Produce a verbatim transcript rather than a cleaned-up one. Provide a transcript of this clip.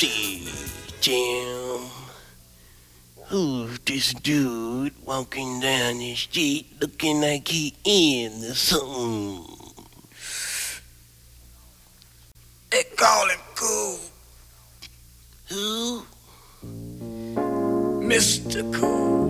Say, Jim, who's this dude walking down the street looking like he in something? They call him Cool. Who? mister Cool.